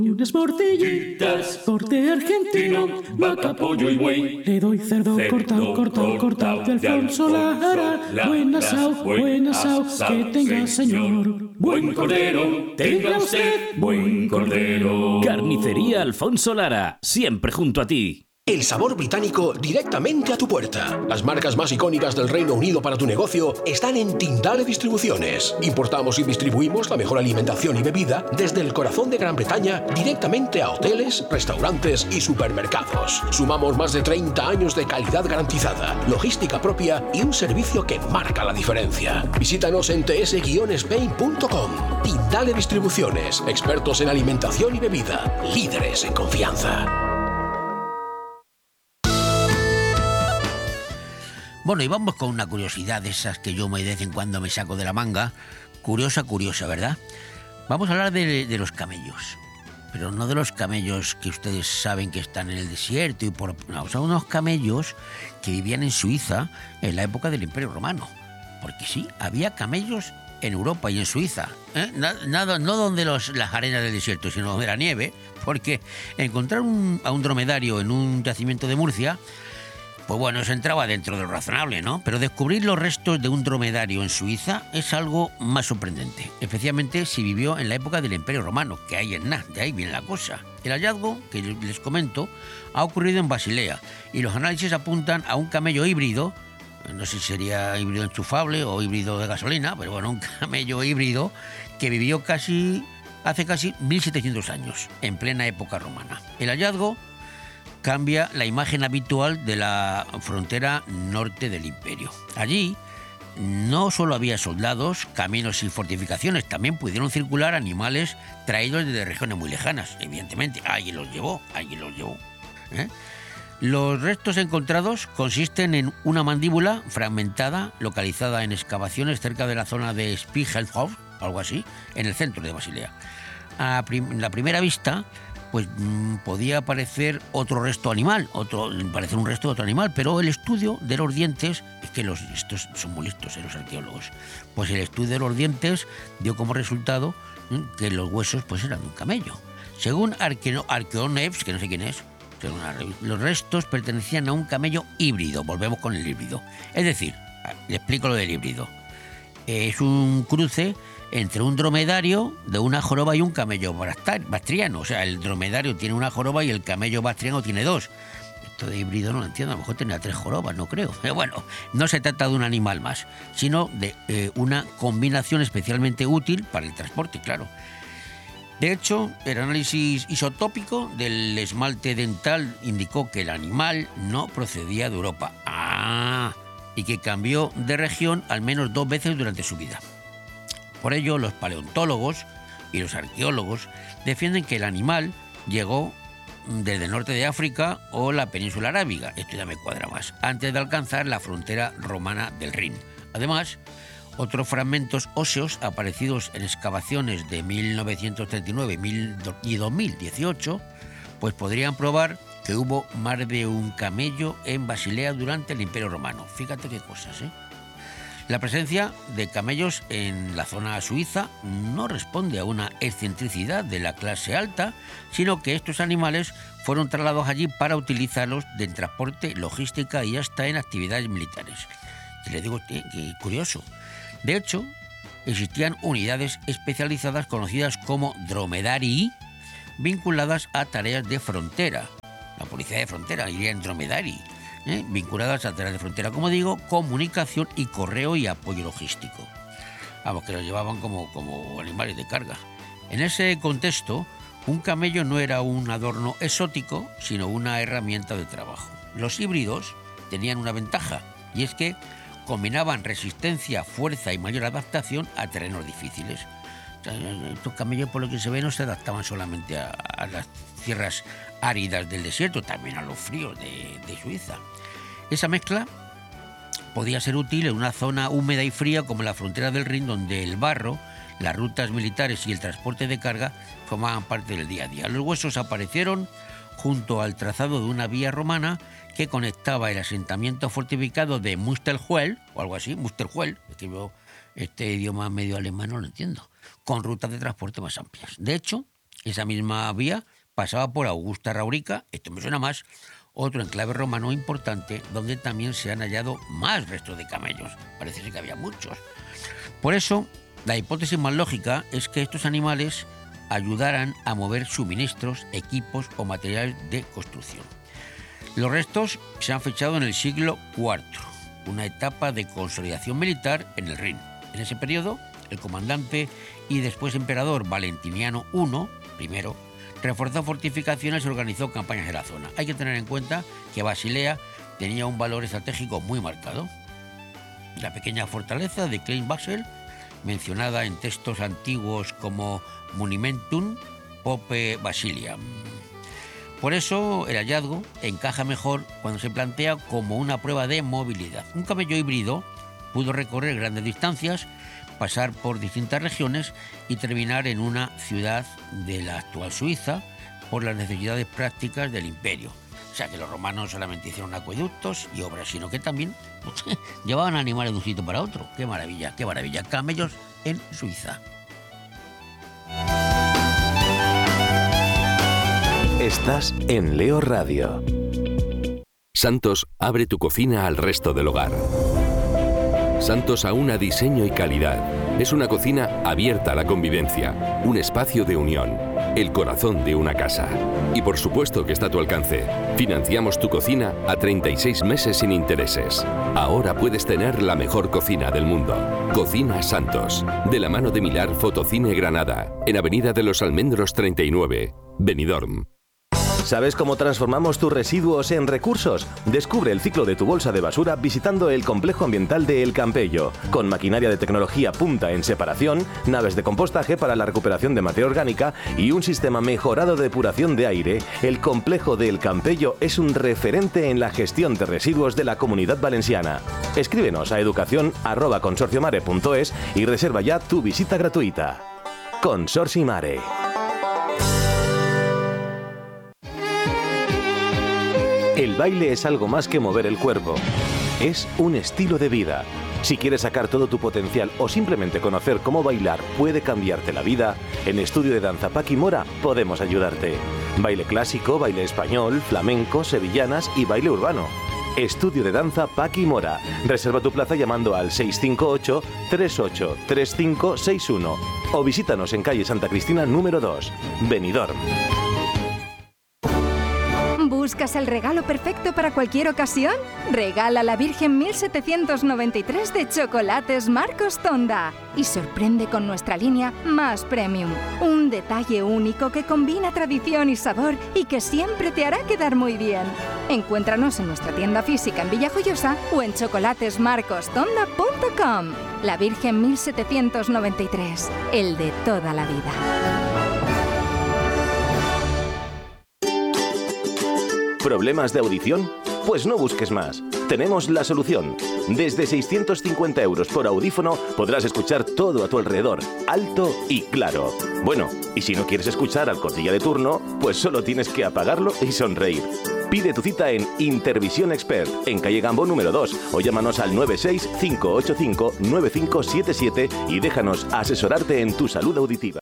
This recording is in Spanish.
Unas morcillitas, corte argentino, vaca, pollo y buey. Le doy cerdo cortado de Alfonso Lara. Buen asao, que tenga señor. Buen cordero, tenga usted, buen cordero. Carnicería Alfonso Lara, siempre junto a ti. El sabor británico directamente a tu puerta. Las marcas más icónicas del Reino Unido para tu negocio están en Tindale Distribuciones. Importamos y distribuimos la mejor alimentación y bebida desde el corazón de Gran Bretaña directamente a hoteles, restaurantes y supermercados. Sumamos más de 30 años de calidad garantizada, logística propia y un servicio que marca la diferencia. Visítanos en ts-spain.com. Tindale Distribuciones, expertos en alimentación y bebida, líderes en confianza. Bueno, y vamos con una curiosidad de esas que yo de vez en cuando me saco de la manga. Curiosa, ¿verdad? Vamos a hablar de los camellos. Pero no de los camellos que ustedes saben que están en el desierto No, son unos camellos que vivían en Suiza en la época del Imperio Romano. Porque sí, había camellos en Europa y en Suiza. Nada, no donde las arenas del desierto, sino donde la nieve. Porque encontrar a un dromedario en un yacimiento de Murcia... Pues bueno, eso entraba dentro de lo razonable, ¿no? Pero descubrir los restos de un dromedario en Suiza es algo más sorprendente, especialmente si vivió en la época del Imperio Romano, que ahí es nada, de ahí viene la cosa. El hallazgo, que les comento, ha ocurrido en Basilea y los análisis apuntan a un camello híbrido, no sé si sería híbrido enchufable o híbrido de gasolina, pero bueno, un camello híbrido que vivió hace casi 1700 años, en plena época romana. El hallazgo cambia la imagen habitual de la frontera norte del imperio. Allí no solo había soldados, caminos y fortificaciones, también pudieron circular animales traídos desde regiones muy lejanas, evidentemente. Alguien los llevó. Los restos encontrados consisten en una mandíbula fragmentada, localizada en excavaciones cerca de la zona de Spiegelhof, algo así, en el centro de Basilea. A la primera vista, pues podía parecer otro resto animal, parecer un resto de otro animal, pero el estudio de los dientes, es que estos son muy listos, los arqueólogos, pues el estudio de los dientes dio como resultado que los huesos pues eran de un camello. Según Arqueonevs, que no sé quién es, los restos pertenecían a un camello híbrido, volvemos con el híbrido. Es decir, le explico lo del híbrido. Es un cruce entre un dromedario de una joroba y un camello bactriano. O sea, el dromedario tiene una joroba y el camello bactriano tiene dos. Esto de híbrido no lo entiendo, a lo mejor tenía 3 jorobas, no creo. Pero bueno, no se trata de un animal más, sino de una combinación especialmente útil para el transporte, claro. De hecho, el análisis isotópico del esmalte dental indicó que el animal no procedía de Europa. Y que cambió de región al menos 2 veces durante su vida. Por ello, los paleontólogos y los arqueólogos defienden que el animal llegó desde el norte de África o la península arábiga, esto ya me cuadra más, antes de alcanzar la frontera romana del Rin. Además, otros fragmentos óseos aparecidos en excavaciones de 1939 y 2018, pues podrían probar que hubo más de un camello en Basilea durante el Imperio Romano. Fíjate qué cosas, ¿eh? La presencia de camellos en la zona suiza no responde a una excentricidad de la clase alta, sino que estos animales fueron trasladados allí para utilizarlos en transporte, logística y hasta en actividades militares. Y les digo que curioso. De hecho, existían unidades especializadas conocidas como dromedarii, vinculadas a tareas de frontera. La policía de frontera iría en dromedarii, vinculadas a tareas de frontera, como digo, comunicación y correo y apoyo logístico. Vamos, que los llevaban como animales de carga. En ese contexto, un camello no era un adorno exótico, sino una herramienta de trabajo. Los híbridos tenían una ventaja, y es que combinaban resistencia, fuerza y mayor adaptación a terrenos difíciles. O sea, estos camellos, por lo que se ve, no se adaptaban solamente a las tierras áridas del desierto, también a los fríos de Suiza. Esa mezcla podía ser útil en una zona húmeda y fría como la frontera del Rin, donde el barro, las rutas militares y el transporte de carga formaban parte del día a día. Los huesos aparecieron junto al trazado de una vía romana que conectaba el asentamiento fortificado de Musterhuel, o algo así, Musterhuel, que yo este idioma medio alemán no lo entiendo, con rutas de transporte más amplias. De hecho, Esa misma vía pasaba por Augusta Raurica, esto me suena más, otro enclave romano importante donde también se han hallado más restos de camellos. Parece ser que había muchos. Por eso, la hipótesis más lógica es que estos animales ayudaran a mover suministros, equipos o materiales de construcción. Los restos se han fechado en el siglo IV, una etapa de consolidación militar en el Rin. En ese periodo, el comandante y después emperador Valentiniano I, reforzó fortificaciones y organizó campañas en la zona. Hay que tener en cuenta que Basilea tenía un valor estratégico muy marcado. La pequeña fortaleza de Klein Basel, mencionada en textos antiguos como Monumentum Pope Basiliam. Por eso el hallazgo encaja mejor cuando se plantea como una prueba de movilidad. Un camello híbrido pudo recorrer grandes distancias, pasar por distintas regiones y terminar en una ciudad de la actual Suiza por las necesidades prácticas del imperio. O sea que los romanos solamente hicieron acueductos y obras, sino que también llevaban animales de un sitio para otro. ¡Qué maravilla, qué maravilla! Camellos en Suiza. Estás en Leo Radio. Santos abre tu cocina al resto del hogar. Santos aúna diseño y calidad. Es una cocina abierta a la convivencia, un espacio de unión, el corazón de una casa. Y por supuesto que está a tu alcance. Financiamos tu cocina a 36 meses sin intereses. Ahora puedes tener la mejor cocina del mundo. Cocina Santos, de la mano de Milar Fotocine Granada, en Avenida de los Almendros 39, Benidorm. ¿Sabes cómo transformamos tus residuos en recursos? Descubre el ciclo de tu bolsa de basura visitando el complejo ambiental de El Campello, con maquinaria de tecnología punta en separación, naves de compostaje para la recuperación de materia orgánica y un sistema mejorado de depuración de aire. El complejo de El Campello es un referente en la gestión de residuos de la Comunidad Valenciana. Escríbenos a educación@consorciomare.es y reserva ya tu visita gratuita. Consorci Mare. El baile es algo más que mover el cuerpo. Es un estilo de vida. Si quieres sacar todo tu potencial o simplemente conocer cómo bailar puede cambiarte la vida, en Estudio de Danza Paqui Mora podemos ayudarte. Baile clásico, baile español, flamenco, sevillanas y baile urbano. Estudio de Danza Paqui Mora. Reserva tu plaza llamando al 658 38 3561 o visítanos en calle Santa Cristina número 2, Benidorm. ¿Buscas el regalo perfecto para cualquier ocasión? Regala la Virgen 1793 de Chocolates Marcos Tonda y sorprende con nuestra línea Más Premium. Un detalle único que combina tradición y sabor y que siempre te hará quedar muy bien. Encuéntranos en nuestra tienda física en Villajoyosa o en chocolatesmarcostonda.com. La Virgen 1793, el de toda la vida. ¿Problemas de audición? Pues no busques más. Tenemos la solución. Desde 650 € por audífono podrás escuchar todo a tu alrededor, alto y claro. Bueno, y si no quieres escuchar al cotilla de turno, pues solo tienes que apagarlo y sonreír. Pide tu cita en Intervisión Expert, en calle Gambo número 2, o llámanos al 96 585 9577 y déjanos asesorarte en tu salud auditiva.